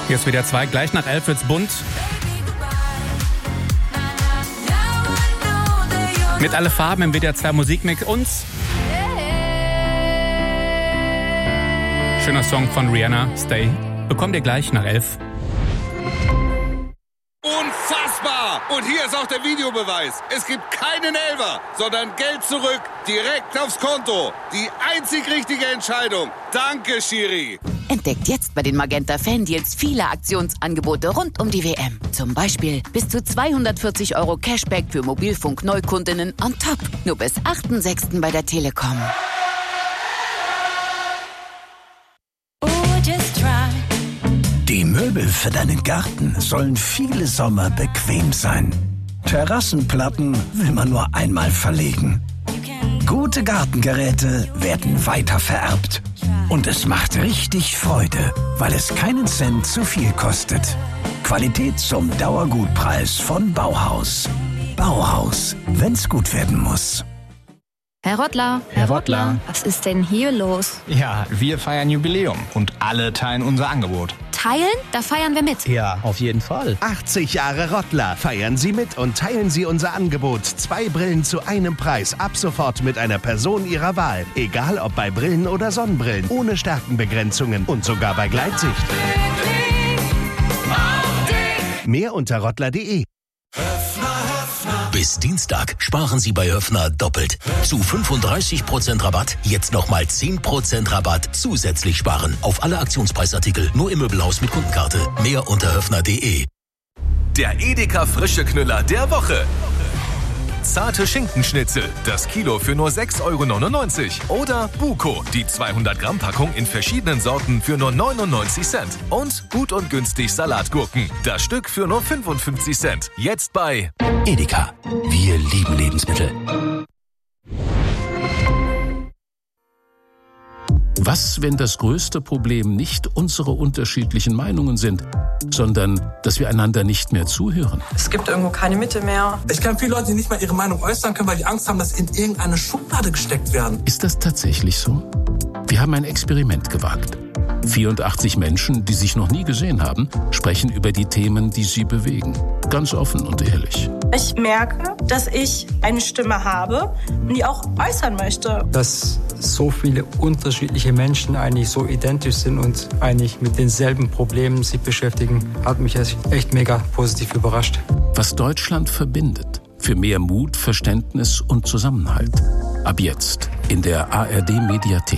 Hier ist WDR 2, gleich nach 11 wird's bunt. Mit alle Farben im WDR 2 Musikmix und schöner Song von Rihanna, Stay. Bekommt ihr gleich nach 11. Unfassbar! Und hier ist auch der Videobeweis. Es gibt keinen Elfer, sondern Geld zurück, direkt aufs Konto. Die einzig richtige Entscheidung. Danke, Schiri. Entdeckt jetzt bei den Magenta Fan-Deals viele Aktionsangebote rund um die WM. Zum Beispiel bis zu 240 € Cashback für Mobilfunk-Neukundinnen on top. Nur bis 8.6. bei der Telekom. Die Möbel für deinen Garten sollen viele Sommer bequem sein. Terrassenplatten will man nur einmal verlegen. Gute Gartengeräte werden weitervererbt. Und es macht richtig Freude, weil es keinen Cent zu viel kostet. Qualität zum Dauergutpreis von Bauhaus. Bauhaus, wenn's gut werden muss. Herr Rottler. Herr Rottler. Was ist denn hier los? Ja, wir feiern Jubiläum und alle teilen unser Angebot. Teilen? Da feiern wir mit. Ja, auf jeden Fall. 80 Jahre Rottler. Feiern Sie mit und teilen Sie unser Angebot. 2 Brillen zu einem Preis. Ab sofort mit einer Person Ihrer Wahl. Egal ob bei Brillen oder Sonnenbrillen. Ohne Stärkenbegrenzungen und sogar bei Gleitsicht. Mehr unter rottler.de. Bis Dienstag sparen Sie bei Höffner doppelt. Zu 35% Rabatt, jetzt nochmal 10% Rabatt zusätzlich sparen. Auf alle Aktionspreisartikel, nur im Möbelhaus mit Kundenkarte. Mehr unter höffner.de. Der Edeka frische Knüller der Woche. Zarte Schinkenschnitzel, das Kilo für nur 6,99 €. Oder Buko, die 200-Gramm-Packung in verschiedenen Sorten für nur 99 Cent. Und gut und günstig Salatgurken, das Stück für nur 55 Cent. Jetzt bei Edeka. Wir lieben Lebensmittel. Was, wenn das größte Problem nicht unsere unterschiedlichen Meinungen sind, sondern dass wir einander nicht mehr zuhören? Es gibt irgendwo keine Mitte mehr. Ich kenne viele Leute, die nicht mal ihre Meinung äußern können, weil die Angst haben, dass sie in irgendeine Schublade gesteckt werden. Ist das tatsächlich so? Wir haben ein Experiment gewagt. 84 Menschen, die sich noch nie gesehen haben, sprechen über die Themen, die sie bewegen. Ganz offen und ehrlich. Ich merke, dass ich eine Stimme habe, die auch äußern möchte. Dass so viele unterschiedliche Menschen eigentlich so identisch sind und eigentlich mit denselben Problemen sich beschäftigen, hat mich echt mega positiv überrascht. Was Deutschland verbindet. Für mehr Mut, Verständnis und Zusammenhalt. Ab jetzt in der ARD-Mediathek.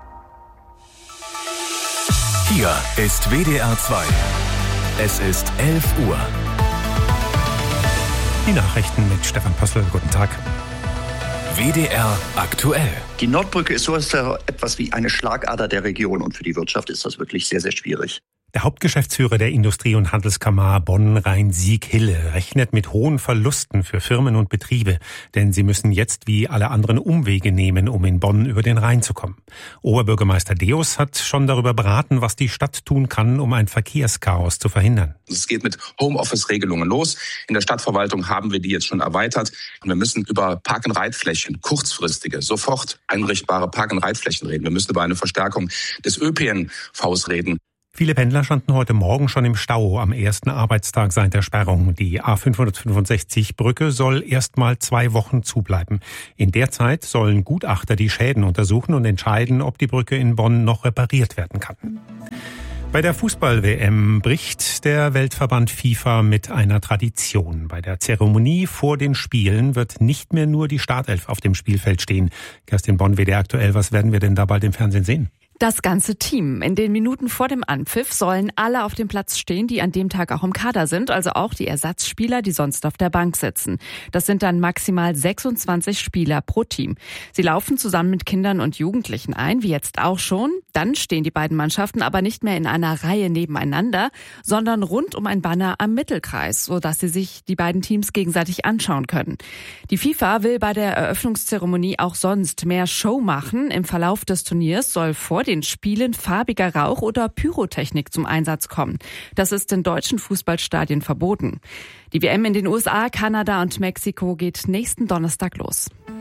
Hier ist WDR 2. Es ist 11 Uhr. Die Nachrichten mit Stefan Pössl. Guten Tag. WDR aktuell. Die Nordbrücke ist so etwas wie eine Schlagader der Region und für die Wirtschaft ist das wirklich sehr, sehr schwierig. Der Hauptgeschäftsführer der Industrie- und Handelskammer Bonn-Rhein-Sieg-Hille rechnet mit hohen Verlusten für Firmen und Betriebe, denn sie müssen jetzt wie alle anderen Umwege nehmen, um in Bonn über den Rhein zu kommen. Oberbürgermeister Deus hat schon darüber beraten, was die Stadt tun kann, um ein Verkehrschaos zu verhindern. Es geht mit Homeoffice-Regelungen los. In der Stadtverwaltung haben wir die jetzt schon erweitert. Und wir müssen über Park-and-Ride-Flächen, kurzfristige, sofort einrichtbare Park-and-Ride-Flächen reden. Wir müssen über eine Verstärkung des ÖPNVs reden. Viele Pendler standen heute Morgen schon im Stau am ersten Arbeitstag seit der Sperrung. Die A565-Brücke soll erst mal 2 Wochen zubleiben. In der Zeit sollen Gutachter die Schäden untersuchen und entscheiden, ob die Brücke in Bonn noch repariert werden kann. Bei der Fußball-WM bricht der Weltverband FIFA mit einer Tradition. Bei der Zeremonie vor den Spielen wird nicht mehr nur die Startelf auf dem Spielfeld stehen. Kerstin Bonn, WDR aktuell, was werden wir denn da bald im Fernsehen sehen? Das ganze Team. In den Minuten vor dem Anpfiff sollen alle auf dem Platz stehen, die an dem Tag auch im Kader sind, also auch die Ersatzspieler, die sonst auf der Bank sitzen. Das sind dann maximal 26 Spieler pro Team. Sie laufen zusammen mit Kindern und Jugendlichen ein, wie jetzt auch schon. Dann stehen die beiden Mannschaften aber nicht mehr in einer Reihe nebeneinander, sondern rund um ein Banner am Mittelkreis, sodass sie sich die beiden Teams gegenseitig anschauen können. Die FIFA will bei der Eröffnungszeremonie auch sonst mehr Show machen. Im Verlauf des Turniers soll vor den Spielen farbiger Rauch oder Pyrotechnik zum Einsatz kommen. Das ist in deutschen Fußballstadien verboten. Die WM in den USA, Kanada und Mexiko geht nächsten Donnerstag los.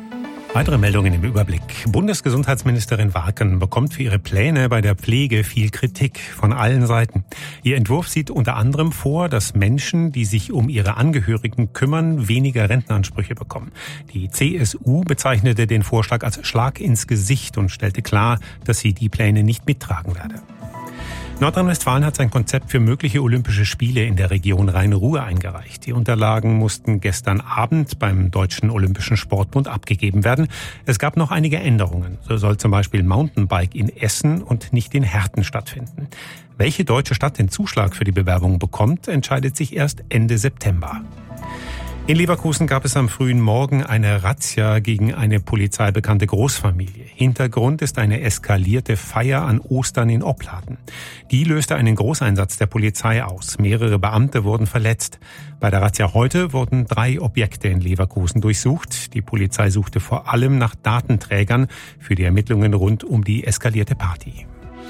Weitere Meldungen im Überblick. Bundesgesundheitsministerin Warken bekommt für ihre Pläne bei der Pflege viel Kritik von allen Seiten. Ihr Entwurf sieht unter anderem vor, dass Menschen, die sich um ihre Angehörigen kümmern, weniger Rentenansprüche bekommen. Die CSU bezeichnete den Vorschlag als Schlag ins Gesicht und stellte klar, dass sie die Pläne nicht mittragen werde. Nordrhein-Westfalen hat sein Konzept für mögliche Olympische Spiele in der Region Rhein-Ruhr eingereicht. Die Unterlagen mussten gestern Abend beim Deutschen Olympischen Sportbund abgegeben werden. Es gab noch einige Änderungen. So soll zum Beispiel Mountainbike in Essen und nicht in Herten stattfinden. Welche deutsche Stadt den Zuschlag für die Bewerbung bekommt, entscheidet sich erst Ende September. In Leverkusen gab es am frühen Morgen eine Razzia gegen eine polizeibekannte Großfamilie. Hintergrund ist eine eskalierte Feier an Ostern in Opladen. Die löste einen Großeinsatz der Polizei aus. Mehrere Beamte wurden verletzt. Bei der Razzia heute wurden 3 Objekte in Leverkusen durchsucht. Die Polizei suchte vor allem nach Datenträgern für die Ermittlungen rund um die eskalierte Party.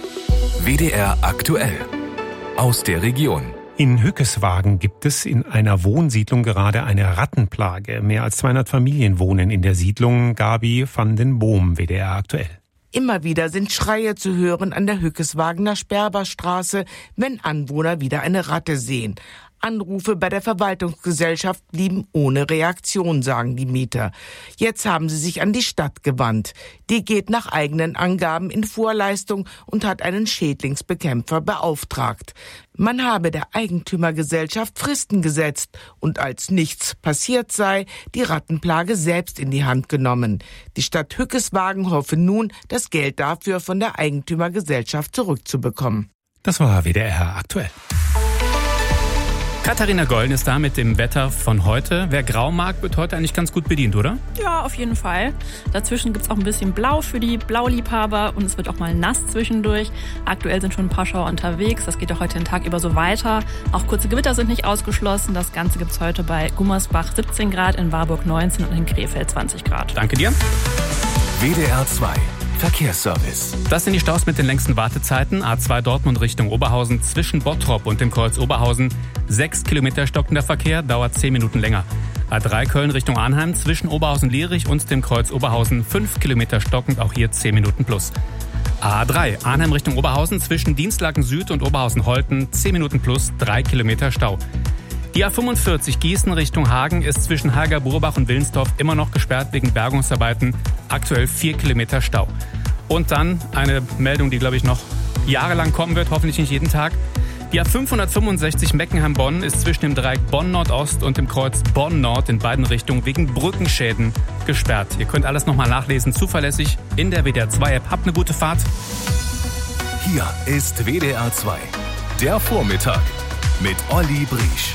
WDR aktuell. Aus der Region. In Hückeswagen gibt es in einer Wohnsiedlung gerade eine Rattenplage. Mehr als 200 Familien wohnen in der Siedlung. Gabi van den Boom, WDR aktuell. Immer wieder sind Schreie zu hören an der Hückeswagener Sperberstraße, wenn Anwohner wieder eine Ratte sehen. Anrufe bei der Verwaltungsgesellschaft blieben ohne Reaktion, sagen die Mieter. Jetzt haben sie sich an die Stadt gewandt. Die geht nach eigenen Angaben in Vorleistung und hat einen Schädlingsbekämpfer beauftragt. Man habe der Eigentümergesellschaft Fristen gesetzt und als nichts passiert sei, die Rattenplage selbst in die Hand genommen. Die Stadt Hückeswagen hoffe nun, das Geld dafür von der Eigentümergesellschaft zurückzubekommen. Das war WDR aktuell. Katharina Golden ist da mit dem Wetter von heute. Wer grau mag, wird heute eigentlich ganz gut bedient, oder? Ja, auf jeden Fall. Dazwischen gibt's auch ein bisschen Blau für die Blauliebhaber und es wird auch mal nass zwischendurch. Aktuell sind schon ein paar Schauer unterwegs. Das geht auch heute den Tag über so weiter. Auch kurze Gewitter sind nicht ausgeschlossen. Das Ganze gibt's heute bei Gummersbach 17 Grad, in Warburg 19 und in Krefeld 20 Grad. Danke dir. WDR 2. Verkehrsservice. Das sind die Staus mit den längsten Wartezeiten. A2 Dortmund Richtung Oberhausen zwischen Bottrop und dem Kreuz Oberhausen. 6 Kilometer stockender Verkehr, dauert 10 Minuten länger. A3 Köln Richtung Arnheim zwischen Oberhausen-Lierich und dem Kreuz Oberhausen. 5 Kilometer stockend, auch hier 10 Minuten plus. A3 Arnheim Richtung Oberhausen zwischen Dienstlaken Süd und Oberhausen-Holten. 10 Minuten plus, 3 Kilometer Stau. Die A45 Gießen Richtung Hagen ist zwischen Hager-Burbach und Willensdorf immer noch gesperrt wegen Bergungsarbeiten. Aktuell 4 Kilometer Stau. Und dann eine Meldung, die, glaube ich, noch jahrelang kommen wird, hoffentlich nicht jeden Tag. Die A565 Meckenheim-Bonn ist zwischen dem Dreieck Bonn-Nordost und dem Kreuz Bonn-Nord in beiden Richtungen wegen Brückenschäden gesperrt. Ihr könnt alles nochmal nachlesen, zuverlässig in der WDR 2-App. Habt eine gute Fahrt. Hier ist WDR 2. Der Vormittag mit Olli Briesch.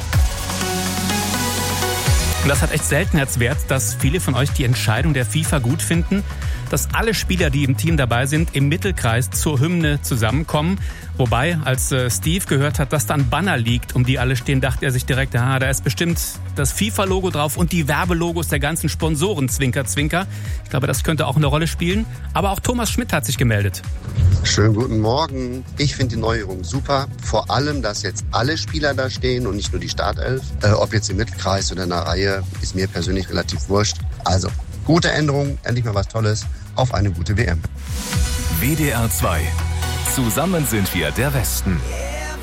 Und das hat echt Seltenheitswert, dass viele von euch die Entscheidung der FIFA gut finden, dass alle Spieler, die im Team dabei sind, im Mittelkreis zur Hymne zusammenkommen. Wobei, als Steve gehört hat, dass da ein Banner liegt, um die alle stehen, dachte er sich direkt, da ist bestimmt das FIFA-Logo drauf und die Werbelogos der ganzen Sponsoren, Zwinker, Zwinker. Ich glaube, das könnte auch eine Rolle spielen. Aber auch Thomas Schmidt hat sich gemeldet. Schönen guten Morgen. Ich finde die Neuerung super. Vor allem, dass jetzt alle Spieler da stehen und nicht nur die Startelf. Ob jetzt im Mittelkreis oder in der Reihe, ist mir persönlich relativ wurscht. Also, gute Änderung, endlich mal was Tolles. Auf eine gute WM. WDR 2. Zusammen sind wir der Westen.